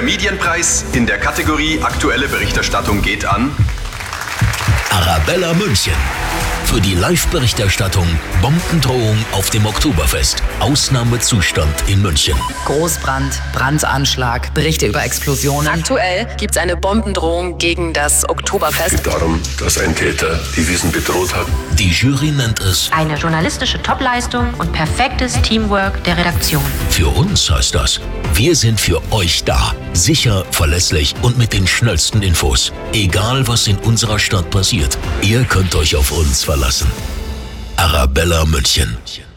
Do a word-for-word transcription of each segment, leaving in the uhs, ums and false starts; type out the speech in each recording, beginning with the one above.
Medienpreis in der Kategorie Aktuelle Berichterstattung geht an Arabella München. Für die Live-Berichterstattung Bombendrohung auf dem Oktoberfest. Ausnahmezustand in München. Großbrand, Brandanschlag, Berichte über Explosionen. Aktuell gibt es eine Bombendrohung gegen das Oktoberfest. Es geht darum, dass ein Täter die Wiesn bedroht hat. Die Jury nennt es eine journalistische Topleistung und perfektes Teamwork der Redaktion. Für uns heißt das, wir sind für euch da. Sicher, verlässlich und mit den schnellsten Infos. Egal, was in unserer Stadt passiert, ihr könnt euch auf uns verlassen. Arabella München.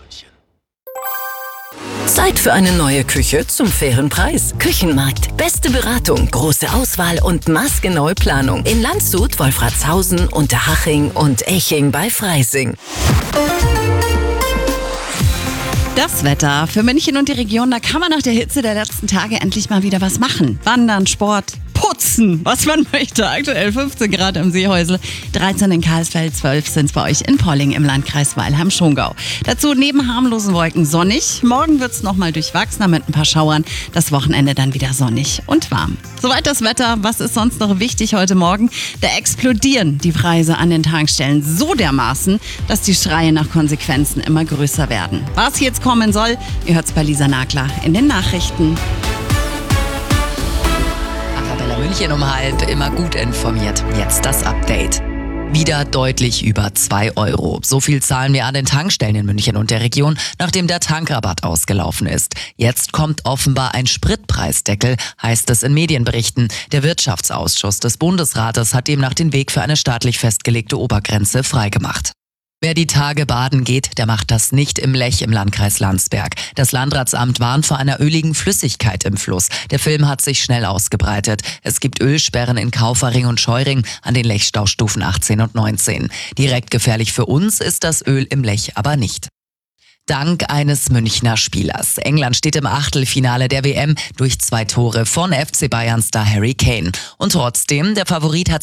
Zeit für eine neue Küche zum fairen Preis. Küchenmarkt. Beste Beratung, große Auswahl und maßgenaue Planung. In Landshut, Wolfratshausen, Unterhaching und Eching bei Freising. Das Wetter für München und die Region, da kann man nach der Hitze der letzten Tage endlich mal wieder was machen. Wandern, Sport, putzen, was man möchte. Aktuell fünfzehn Grad im Seehäusel, dreizehn in Karlsfeld, zwölf sind es bei euch in Polling im Landkreis Weilheim-Schongau. Dazu neben harmlosen Wolken sonnig. Morgen wird es nochmal durchwachsener mit ein paar Schauern. Das Wochenende dann wieder sonnig und warm. Soweit das Wetter. Was ist sonst noch wichtig heute Morgen? Da explodieren die Preise an den Tankstellen so dermaßen, dass die Schreie nach Konsequenzen immer größer werden. Was jetzt kommen soll, ihr hört es bei Lisa Nagler in den Nachrichten. Arabella München um halb, immer gut informiert. Jetzt das Update. Wieder deutlich über zwei Euro. So viel zahlen wir an den Tankstellen in München und der Region, nachdem der Tankrabatt ausgelaufen ist. Jetzt kommt offenbar ein Spritpreisdeckel, heißt es in Medienberichten. Der Wirtschaftsausschuss des Bundesrates hat demnach den Weg für eine staatlich festgelegte Obergrenze freigemacht. Wer die Tage baden geht, der macht das nicht im Lech im Landkreis Landsberg. Das Landratsamt warnt vor einer öligen Flüssigkeit im Fluss. Der Film hat sich schnell ausgebreitet. Es gibt Ölsperren in Kaufering und Scheuring an den Lechstaustufen achtzehn und neunzehn. Direkt gefährlich für uns ist das Öl im Lech aber nicht. Dank eines Münchner Spielers. England steht im Achtelfinale der W M durch zwei Tore von F C Bayern-Star Harry Kane. Und trotzdem, der Favorit hat